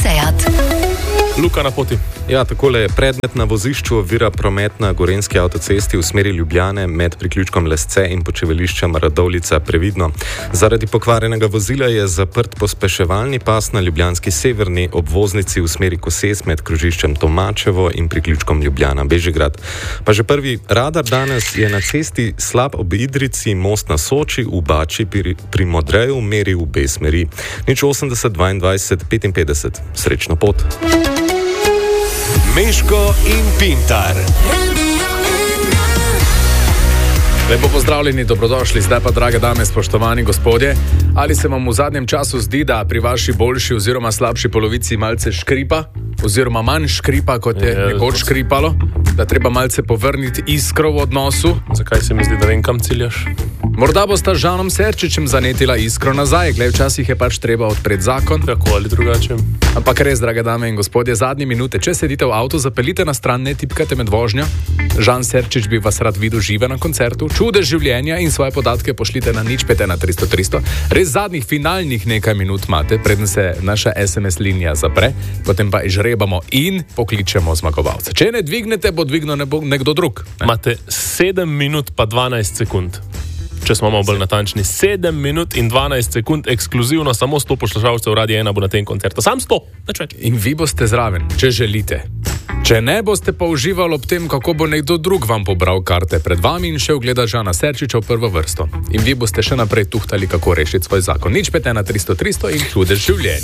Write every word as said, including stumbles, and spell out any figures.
Seat. Luka na poti. Ja, takole je predmet na vozišču ovira promet na Gorenjski avtocesti v smeri Ljubljane med priključkom Lesce in počivališčem Radovljica previdno. Zaradi pokvarjenega vozila je zaprt pospeševalni pas na ljubljanski severni obvoznici v smeri Koses med krožiščem Tomačevo in priključkom Ljubljana Bežigrad. Pa že prvi radar danes je na cesti slab ob Idrici, most na Soči, v Bači pri, pri Modreju meri v obe smeri. Nič osemdeset dvaindvajset petinpetdeset. Srečno pot. Meško in Pintar. Lepo pozdravljeni, dobrodošli. Zdaj pa, drage dame, spoštovani gospodje, ali se vam v zadnjem času zdi, da pri vaši boljši oziroma slabši polovici malce škripa, oziroma manj škripa, kot je, je nekoč škripalo, da treba malce povrniti iskro v odnosu? Zakaj se mi zdi, da vem, kam ciljaš? Morda bosta z Žanom Serčičem zanetila iskro nazaj, glej, včasih je pač treba odpreti zakon. Tako ali drugače. Ampak res, drage dame in gospodje, zadnje minute, če sedite v avtu, zapeljite na stran, ne tipkate med vožnjo. Žan Serčič bi vas rad videl žive na koncertu. Čudež življenja in svoje podatke pošljite na nič pet ena tristo tristo. Res zadnjih finalnih nekaj minut imate, preden se naša es em es linija zapre, potem pa izžrebamo in pokličemo zmagovalca. Če ne dvignete, bo dvignil nekdo drug. Ne? Imate sedem minut pa dvanajst sekund. Če smo malo bolj natančni, sedem minut in dvanajst sekund ekskluzivno, samo sto poslušalcev Radia ena bo na tem koncertu. Sam sto, nič več. In vi boste zraven, če želite. Če ne, boste pa uživali ob tem, kako bo nekdo drug vam pobral karte pred vami in šel gledati Žana Serčiča v prvo vrsto. In vi boste še naprej tuhtali, kako rešiti svoj zakon. Nič pet ena tristo tristo in čudež življenja.